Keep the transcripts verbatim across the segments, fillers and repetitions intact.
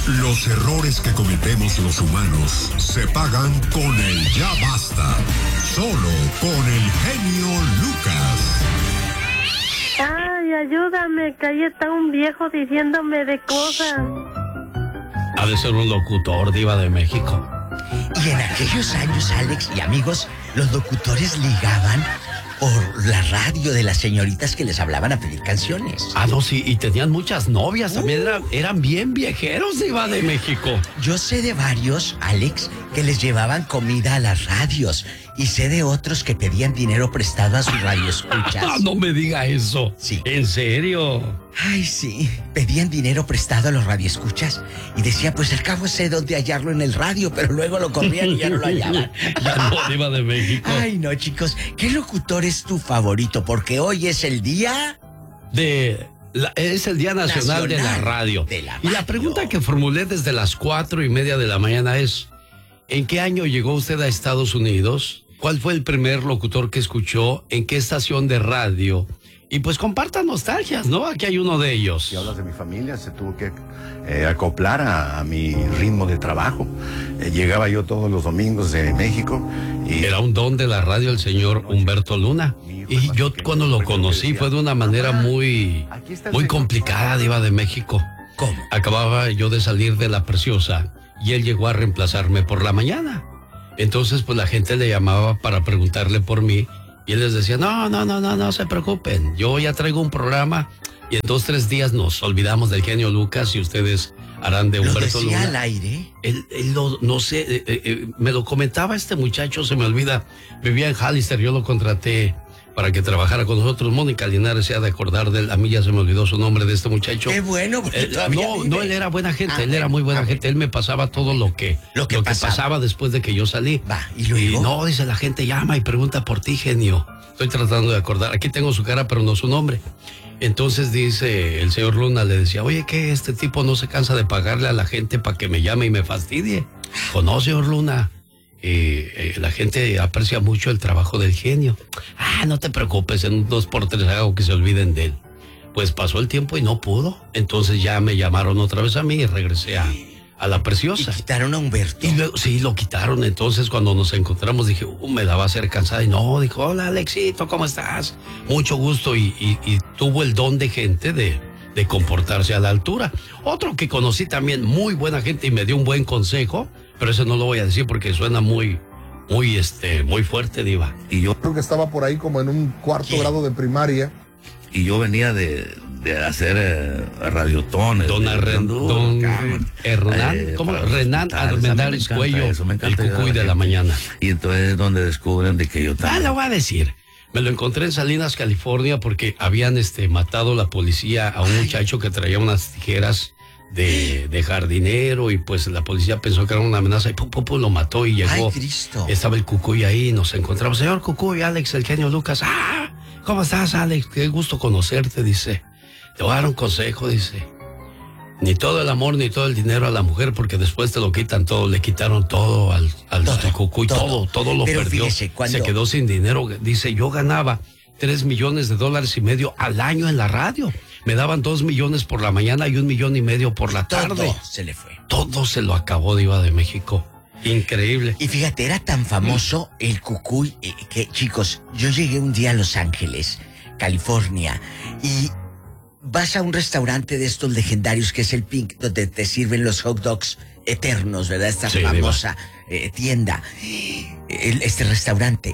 Los errores que cometemos los humanos se pagan con el ya basta. Solo con el genio Lucas. Ay, ayúdame, que ahí está un viejo diciéndome de cosas. Ha de ser un locutor, diva de México. Y en aquellos años, Alex y amigos, los locutores ligaban por la radio de las señoritas que les hablaban a pedir canciones. Ah, no, sí, y tenían muchas novias, también uh. eran, eran bien viejeros, diva de México. Yo sé de varios, Alex, que les llevaban comida a las radios. Y sé de otros que pedían dinero prestado a sus radioescuchas. No me diga eso. Sí. ¿En serio? Ay, sí. Pedían dinero prestado a los radioescuchas. Y decía, pues al cabo sé dónde hallarlo en el radio, pero luego lo corrían y ya no lo hallaban. Ya no, diva de México. Ay, no, chicos. ¿Qué locutor es tu favorito? Porque hoy es el día... De... La, es el Día Nacional, Nacional de la Radio. De la y radio. La pregunta que formulé desde las cuatro y media de la mañana es... ¿En qué año llegó usted a Estados Unidos? ¿Cuál fue el primer locutor que escuchó? ¿En qué estación de radio? Y pues compartan nostalgias, ¿no? Aquí hay uno de ellos. Si hablas de mi familia, se tuvo que eh, acoplar a, a mi ritmo de trabajo. Eh, llegaba yo todos los domingos de México. Y... Era un don de la radio el señor Humberto Luna. Y yo cuando lo conocí fue de una manera muy, muy complicada, diva de México. ¿Cómo? Acababa yo de salir de La Preciosa y él llegó a reemplazarme por la mañana. Entonces, pues la gente le llamaba para preguntarle por mí y él les decía, no, no, no, no, no se preocupen, yo ya traigo un programa y en dos, tres días nos olvidamos del genio Lucas y ustedes harán de Humberto Luna. ¿Lo decía al aire? Él, él lo, no sé, eh, eh, me lo comentaba este muchacho, se me olvida, vivía en Hollister, yo lo contraté para que trabajara con nosotros. Mónica Linares se ha de acordar de él, a mí ya se me olvidó su nombre de este muchacho. Qué bueno, porque eh, todavía No, vive. no, él era buena gente, Ah, él era muy buena ah, gente, él me pasaba todo lo que, lo que, lo que pasaba. pasaba después de que yo salí. Va, ¿y luego? Y no, dice, la gente llama y pregunta por ti, genio. Estoy tratando de acordar, aquí tengo su cara, pero no su nombre. Entonces dice, el señor Luna le decía, oye, que este tipo no se cansa de pagarle a la gente para que me llame y me fastidie. O no, señor Luna. Eh, eh, la gente aprecia mucho el trabajo del genio. Ah, no te preocupes, en un dos por tres hago que se olviden de él. Pues pasó el tiempo y no pudo. Entonces ya me llamaron otra vez a mí y regresé a, a La Preciosa. Y quitaron a Humberto. Y luego, sí, lo quitaron. Entonces cuando nos encontramos dije, uh, me la va a hacer cansada. Y no, dijo, hola Alexito, ¿cómo estás? Mucho gusto. Y, y, y tuvo el don de gente de, de comportarse a la altura. Otro que conocí también, muy buena gente y me dio un buen consejo, pero eso no lo voy a decir porque suena muy, muy, este, muy fuerte, diva. Y yo creo que estaba por ahí como en un cuarto ¿Qué? grado de primaria. Y yo venía de, de hacer eh, radiotones. Don, de, Arren, de, don cabrón. Hernán, Eh, ¿cómo? para Renan hospitales, a mí me Armendáriz encanta Cuello, eso, me el encanta ayudar a cucuy de la gente. mañana. Y entonces es donde descubren de que yo Ah, también. lo voy a decir. Me lo encontré en Salinas, California, porque habían este, matado la policía a un Ay. muchacho que traía unas tijeras de, de jardinero y pues la policía pensó que era una amenaza y pum, pum, pum, lo mató y llegó. Ay, Cristo. Estaba el Cucuy ahí, nos encontramos. Señor Cucuy, Alex, el genio Lucas. Ah, ¿cómo estás, Alex? Qué gusto conocerte, dice. Te voy a dar un consejo, dice. Ni todo el amor ni todo el dinero a la mujer, porque después te lo quitan todo. Le quitaron todo al, al, Todo, al Cucuy, todo, todo. todo lo Pero perdió. fíjese, cuando- Se quedó sin dinero. Dice, yo ganaba tres millones de dólares y medio al año en la radio. Me daban dos millones por la mañana y un millón y medio por la Todo tarde. se le fue. Todo se lo acabó, diva de México. Increíble. Y fíjate, era tan famoso el Cucuy eh, que, chicos, yo llegué un día a Los Ángeles, California, y vas a un restaurante de estos legendarios que es el Pink, donde te sirven los hot dogs eternos, ¿verdad? Esta Sí, famosa eh, tienda, el- este restaurante.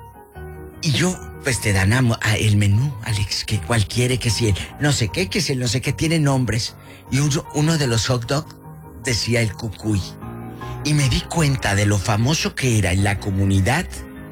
Y yo, pues te dan a- a el menú, Alex, que cual quiere, que si el no sé qué, que si el no sé qué, tiene nombres. Y uno, uno de los hot dogs decía el Cucuy. Y me di cuenta de lo famoso que era en la comunidad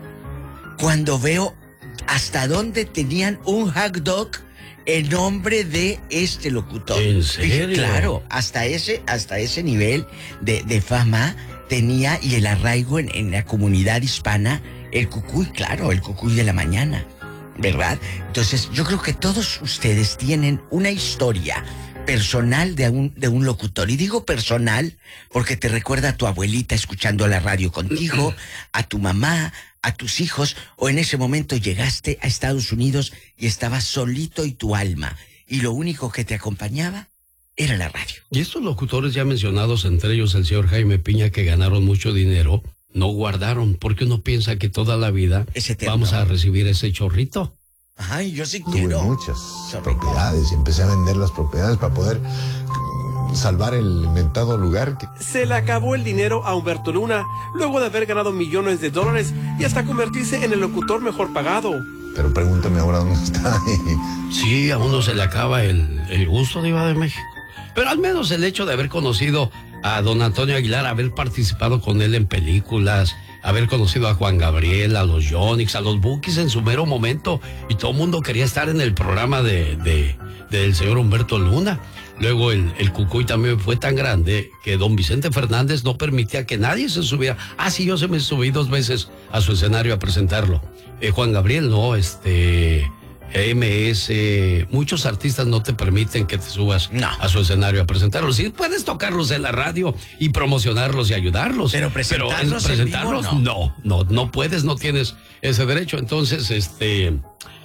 cuando veo hasta dónde tenían un hot dog en nombre de este locutor. ¿En serio? Y claro, hasta ese, hasta ese nivel de, de fama tenía y el arraigo en, en la comunidad hispana, el Cucuy, claro, el Cucuy de la mañana, ¿verdad? Entonces, yo creo que todos ustedes tienen una historia personal de un, de un locutor. Y digo personal porque te recuerda a tu abuelita escuchando la radio contigo, a tu mamá, a tus hijos, o en ese momento llegaste a Estados Unidos y estabas solito y tu alma, y lo único que te acompañaba era la radio. Y estos locutores ya mencionados, entre ellos el señor Jaime Piña, que ganaron mucho dinero, no guardaron, porque uno piensa que toda la vida vamos a recibir ese chorrito. Ay, yo sí Tuve quiero. muchas Chorrito. propiedades y empecé a vender las propiedades para poder salvar el inventado lugar. Que... Se le acabó el dinero a Humberto Luna luego de haber ganado millones de dólares y hasta convertirse en el locutor mejor pagado. Pero pregúntame ahora dónde está. Sí, a uno se le acaba el, el gusto, Diva de México. Pero al menos el hecho de haber conocido a don Antonio Aguilar, haber participado con él en películas, haber conocido a Juan Gabriel, a los Yonix, a los Bukis en su mero momento, y todo el mundo quería estar en el programa de, de, del señor Humberto Luna. Luego el, el Cucuy también fue tan grande que don Vicente Fernández no permitía que nadie se subiera. Ah, sí, yo se me subí dos veces a su escenario a presentarlo. Eh, Juan Gabriel, no, este... M S, muchos artistas no te permiten que te subas no. a su escenario a presentarlos. Sí, puedes tocarlos en la radio y promocionarlos y ayudarlos. Pero presentarlos, pero en presentarlos en vivo, no. no, no, no puedes, no tienes ese derecho. Entonces, este,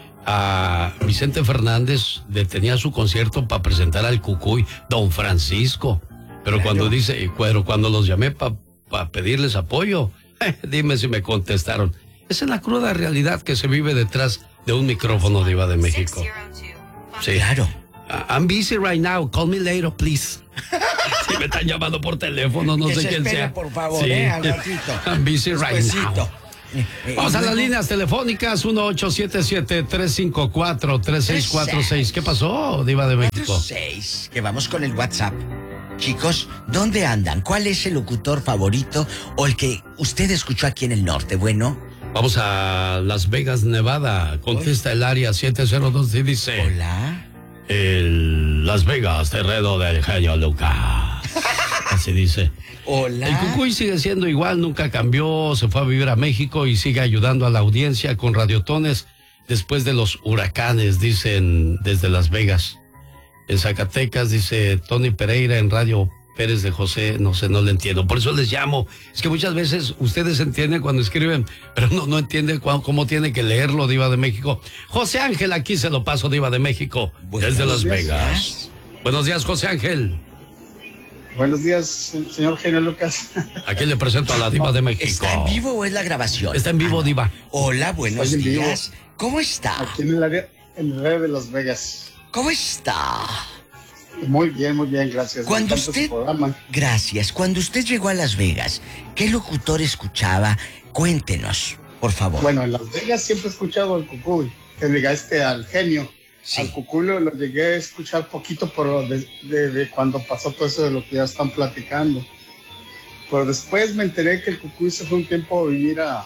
a Vicente Fernández detenía su concierto para presentar al Cucuy, don Francisco. Pero claro. cuando dice, pero cuando los llamé para pa pedirles apoyo, eh, dime si me contestaron. Esa es la cruda realidad que se vive detrás de un micrófono, Diva de México. Sí. Claro. I'm busy right now. Call me later, please. Si me están llamando por teléfono, no que sé se quién espere, sea. por favor, sí. eh, al ratito. I'm busy Despuésito. right now. Eh, Vamos a luego... las líneas telefónicas uno ocho siete siete, tres cinco cuatro, tres seis cuatro seis. ¿Qué pasó, Diva de México? cuatro seis, que vamos con el WhatsApp. Chicos, ¿dónde andan? ¿Cuál es el locutor favorito o el que usted escuchó aquí en el norte? Bueno... Vamos a Las Vegas, Nevada. Contesta el área siete cero dos y dice... Hola. El Las Vegas, terreno del genio Lucas. Así dice. Hola. El Cucuy sigue siendo igual, nunca cambió, se fue a vivir a México y sigue ayudando a la audiencia con radiotones después de los huracanes, dicen desde Las Vegas. En Zacatecas, dice Tony Pereira en Radio Pérez de José, no sé, no le entiendo. Por eso les llamo. Es que muchas veces ustedes entienden cuando escriben, pero no, no entienden cómo, cómo tiene que leerlo, Diva de México. José Ángel, aquí se lo paso, Diva de México, Buenos desde Las días. Vegas. Buenos días, José Ángel. Buenos días, señor genio Lucas. Aquí le presento a la Diva de México. ¿Está en vivo o es la grabación? Está en vivo, ah, no. Diva. Hola, buenos Estoy en días. vivo. ¿Cómo está? Aquí en el área, en el área de Las Vegas. ¿Cómo está? Muy bien, muy bien, gracias. Cuando Me encanta usted... su programa. Gracias. Cuando usted llegó a Las Vegas, ¿qué locutor escuchaba? Cuéntenos, por favor. Bueno, en Las Vegas siempre he escuchado al Cucuy, que diga este al genio. Sí. Al Cucuy lo, lo llegué a escuchar poquito por de, de, de cuando pasó todo eso de lo que ya están platicando. Pero después me enteré que el Cucuy se fue un tiempo a vivir a,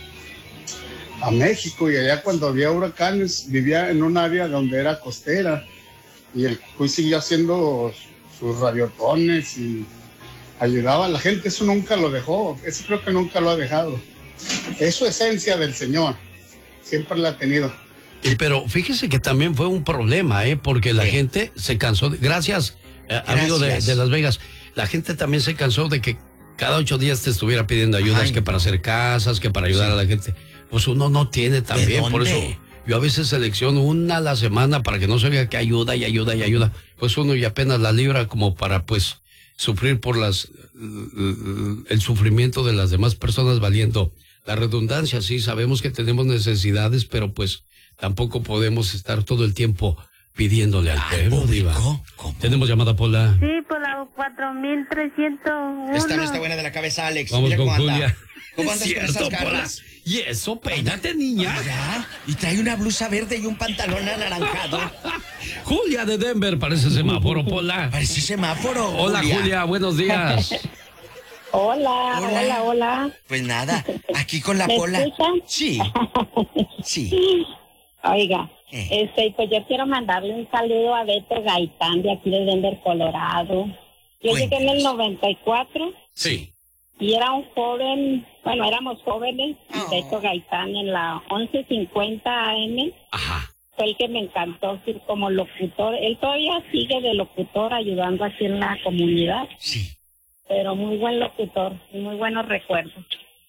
a México y allá cuando había huracanes vivía en un área donde era costera. Y el Cucuy siguió haciendo sus radiotones y ayudaba a la gente. Eso nunca lo dejó. Eso creo que nunca lo ha dejado. Es su esencia del señor. Siempre la ha tenido. Y pero fíjese que también fue un problema, ¿eh? Porque la sí. gente se cansó. De, gracias, eh, amigo de, de Las Vegas. La gente también se cansó de que cada ocho días te estuviera pidiendo ayudas, Ay. que para hacer casas, que para ayudar sí. a la gente. Pues uno no tiene también. Por eso yo a veces selecciono una a la semana para que no se vea que ayuda y ayuda y ayuda. Pues uno y apenas la libra como para pues sufrir por las el sufrimiento de las demás personas valiendo la redundancia. Sí, sabemos que tenemos necesidades, pero pues tampoco podemos estar todo el tiempo pidiéndole al pueblo, Diva. Tenemos llamada, Pola. Sí, por la cuatro mil trescientos uno. Esta no está buena de la cabeza, Alex. Vamos Mira con cómo Julia. Anda. ¿Cómo andas Cierto, con esas Pola. garras? Y eso, peínate, niña. Ya, y trae una blusa verde y un pantalón anaranjado. Julia de Denver, parece semáforo, Pola. Parece semáforo. Hola, Julia, Julia buenos días. Hola, hola, hola, hola. Pues nada, aquí con la ¿Me Pola. escuchan? Sí, sí. Oiga, Eh. este, pues yo quiero mandarle un saludo a Beto Gaitán de aquí de Denver, Colorado. Yo llegué en el noventa y cuatro. Sí. Y era un joven, bueno, éramos jóvenes, Oh. Beto Gaitán en la once cincuenta A M. Ajá. Fue el que me encantó decir como locutor. Él todavía sigue de locutor ayudando aquí en la comunidad. Sí. Pero muy buen locutor, muy buenos recuerdos.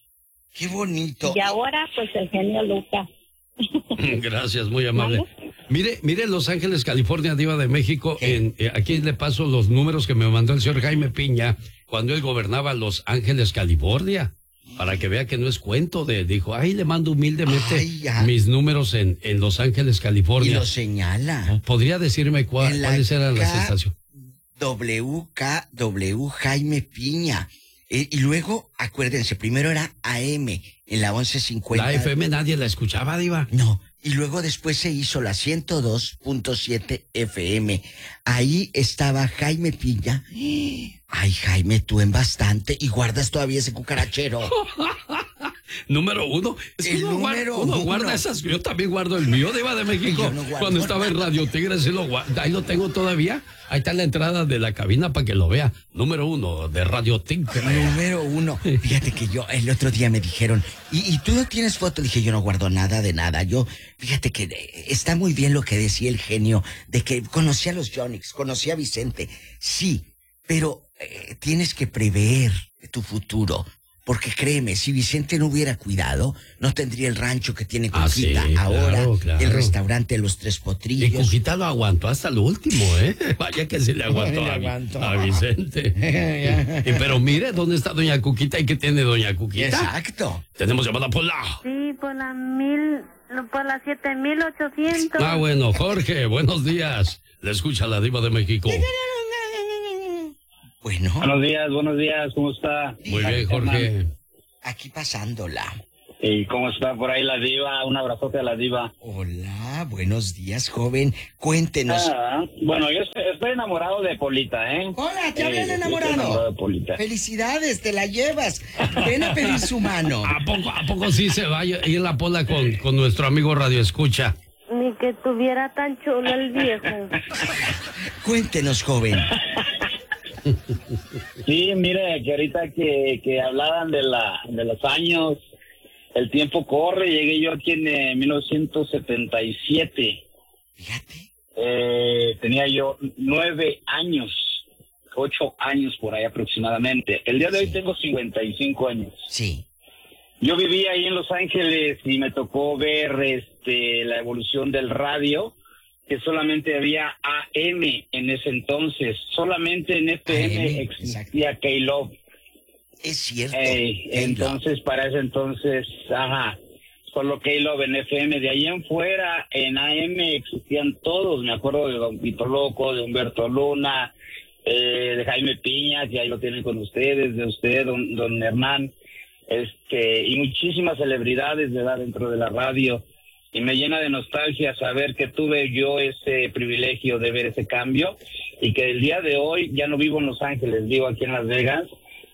Qué bonito. Y ahora, pues el genio Lucas. Gracias, muy amable. ¿Vale? Mire, mire Los Ángeles, California, Diva de México. En, eh, aquí le paso los números que me mandó el señor Jaime Piña cuando él gobernaba Los Ángeles, California. Para que vea que no es cuento de, dijo, ay, le mando humildemente ay, mis números en, en Los Ángeles, California. Y lo señala. ¿Podría decirme cuál, la cuáles eran las estaciones? W K W Jaime Piña. Eh, y luego, acuérdense, primero era A M en la once cincuenta. La F M nadie la escuchaba, Diva. No, y luego después se hizo la ciento dos punto siete F M. Ahí estaba Jaime Piña. Ay, Jaime, tú en bastante y guardas todavía ese cucarachero. Número uno. Es que el uno, número guarda, uno uno. guarda esas. Yo también guardo el mío, Diva de México. No cuando estaba en Radio Tigre, sí lo guardo. Ahí lo tengo todavía. Ahí está la entrada de la cabina para que lo vea. Número uno de Radio Tigre. Número uno. Fíjate que yo, el otro día me dijeron, ¿y, y tú no tienes foto? Dije, yo no guardo nada de nada. Yo, fíjate que está muy bien lo que decía el genio, de que conocía a los Yonix, conocía a Vicente. Sí, pero eh, tienes que prever tu futuro. Porque créeme, si Vicente no hubiera cuidado, no tendría el rancho que tiene Cuquita. Ah, sí, ahora, claro, claro. el restaurante Los Tres Potrillos. Y Cuquita lo aguantó hasta lo último, ¿eh? Vaya que se le aguantó, a, aguantó. a Vicente. y, pero mire, ¿dónde está doña Cuquita y qué tiene doña Cuquita? Exacto. Tenemos llamada por la... Sí, por la mil, por la siete mil ochocientos. Ah, bueno, Jorge, buenos días. Le escucha la Diva de México. Bueno. Buenos días, buenos días, ¿cómo está? Muy bien, Jorge. Aquí pasándola. ¿Y cómo está por ahí la Diva? Un abrazote a la Diva. Hola, buenos días, joven. Cuéntenos. Ah, bueno, yo estoy, estoy enamorado de Polita, ¿eh? Hola, ¿te hablan eh, enamorado? Estoy enamorado de Polita. Felicidades, te la llevas. Ven a pedir su mano. ¿A poco, a poco sí se va a ir la Pola con, con nuestro amigo Radio Escucha? Ni que tuviera tan chulo el viejo. Cuéntenos, joven. Sí, mire, que ahorita que, que hablaban de la de los años, el tiempo corre, llegué yo aquí en eh, mil novecientos setenta y siete. Fíjate. Eh, tenía yo nueve años, ocho años por ahí aproximadamente. El día de sí. hoy tengo cincuenta y cinco años. Sí. Yo vivía ahí en Los Ángeles y me tocó ver este la evolución del radio, que solamente había A M en ese entonces, solamente en F M existía K-Love. Es cierto. Eh, entonces, para ese entonces, ajá, solo K-Love en F M. De ahí en fuera, en A M existían todos. Me acuerdo de Don Pito Loco, de Humberto Luna, eh, de Jaime Piña, que ahí lo tienen con ustedes, de usted, don, don Hernán, este, y muchísimas celebridades de edad dentro de la radio. Y me llena de nostalgia saber que tuve yo ese privilegio de ver ese cambio y que el día de hoy ya no vivo en Los Ángeles, vivo aquí en Las Vegas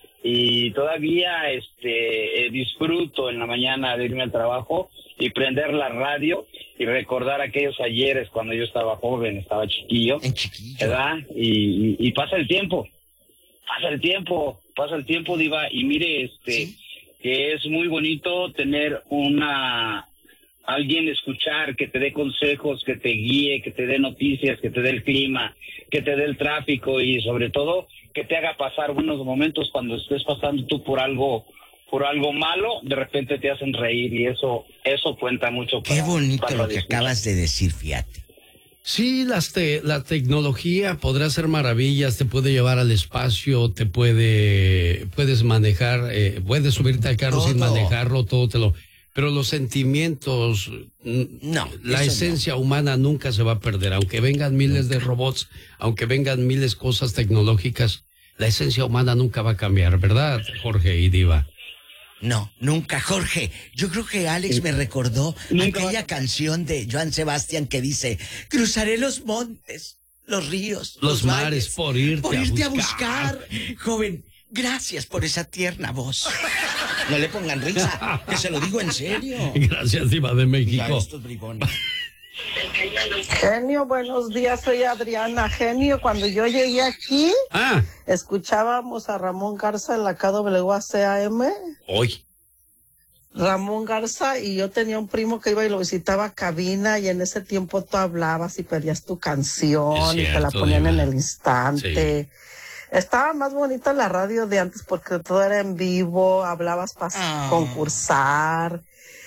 y todavía este eh, disfruto en la mañana de irme al trabajo y prender la radio y recordar aquellos ayeres cuando yo estaba joven, estaba chiquillo, en chiquillo. ¿verdad? Y, y, y pasa el tiempo, pasa el tiempo, pasa el tiempo, Diva, y mire, este, ¿sí? que es muy bonito tener una... alguien escuchar, que te dé consejos, que te guíe, que te dé noticias, que te dé el clima, que te dé el tráfico y sobre todo que te haga pasar buenos momentos cuando estés pasando tú por algo por algo malo, de repente te hacen reír y eso eso cuenta mucho. Qué para, bonito para lo que escuchar. Acabas de decir, fíjate. Sí, las te, la tecnología podrá hacer maravillas, te puede llevar al espacio, te puede puedes manejar, eh, puedes subirte al carro todo. Sin manejarlo, todo te lo... Pero los sentimientos, no, la esencia no. humana nunca se va a perder, aunque vengan miles nunca. de robots, aunque vengan miles de cosas tecnológicas, la esencia humana nunca va a cambiar, ¿verdad, Jorge y Diva? No, nunca, Jorge. Yo creo que Alex me recordó nunca. aquella canción de Joan Sebastián que dice, cruzaré los montes, los ríos, los, los mares, valles, por irte, por irte a, buscar. a buscar. Joven, gracias por esa tierna voz. No le pongan risa, que se lo digo en serio. Gracias, Diva de México. Estos bribones. Genio, buenos días, soy Adriana. Genio, cuando yo llegué aquí, ah. escuchábamos a Ramón Garza en la K W C A M. Hoy. Ramón Garza, y yo tenía un primo que iba y lo visitaba a cabina, y en ese tiempo tú hablabas y pedías tu canción cierto, y te la ponían Diva. en el instante. Sí. Estaba más bonita la radio de antes porque todo era en vivo, hablabas para ah. concursar.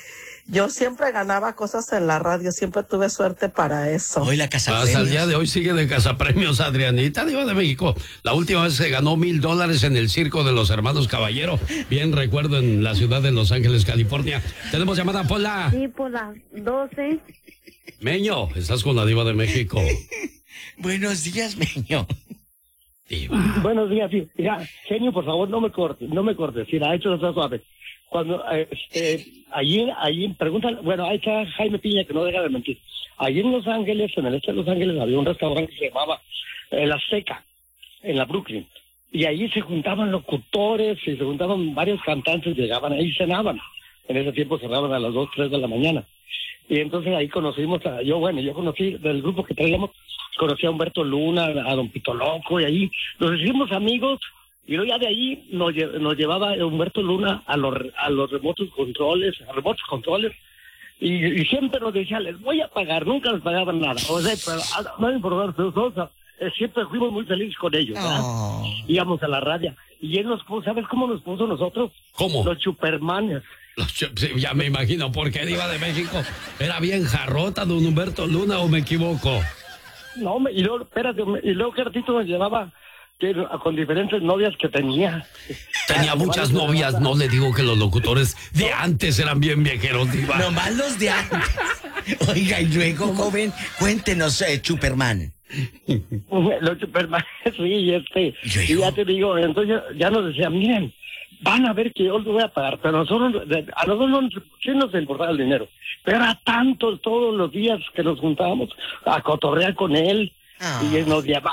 Yo siempre ganaba cosas en la radio, siempre tuve suerte para eso. Hoy la casa Hasta el día de hoy sigue de cazapremios, Adrianita, Diva de México. La última vez se ganó mil dólares en el circo de los hermanos Caballero. Bien recuerdo, en la ciudad de Los Ángeles, California. Tenemos llamada, Pola. Sí, por las doce. Meño, estás con la Diva de México. Buenos días, Meño. Diva. Buenos días, sí. Mira, genio, por favor, no me cortes, no me cortes. Mira, esto está suave. Cuando, este, allí, allí, preguntan, bueno, ahí está Jaime Piña, que no deja de mentir. Allí en Los Ángeles, en el este de Los Ángeles, había un restaurante que se llamaba eh, La Seca, en la Brooklyn. Y allí se juntaban locutores, y se juntaban varios cantantes, llegaban ahí y cenaban. En ese tiempo cerraban a las dos, tres de la mañana. Y entonces ahí conocimos a, yo, bueno, yo conocí, del grupo que traíamos, conocí a Humberto Luna, a Don Pito Loco, y ahí nos hicimos amigos. Y luego ya de ahí nos, nos llevaba Humberto Luna a los, a los remotos controles, a remotos controles, y, y siempre nos decía, les voy a pagar, nunca les pagaban nada. O sea, pero no me importaba, pero siempre fuimos muy felices con ellos, ¿verdad? Oh. Íbamos a la radio, y él nos puso, ¿sabes cómo nos puso nosotros? ¿Cómo? Los Supermanes. Los, sí, ya me imagino, porque Diva de México era bien jarrota, don Humberto Luna, ¿o me equivoco? No, me, y luego, espérate, y luego que ratito nos llevaba que, con diferentes novias que tenía. Tenía muchas novias, no le digo que los locutores de no. antes eran bien viejeros, Diva. Nomás los de antes. Oiga, y luego, no, joven, cuéntenos, eh, Superman. Los Superman, sí, este, y ya te digo, entonces ya nos decían, miren, van a ver que yo les voy a pagar, pero a nosotros, a nosotros no, sí nos importaba el dinero, pero era tanto todos los días que nos juntábamos a cotorrear con él, ah. y nos llevaba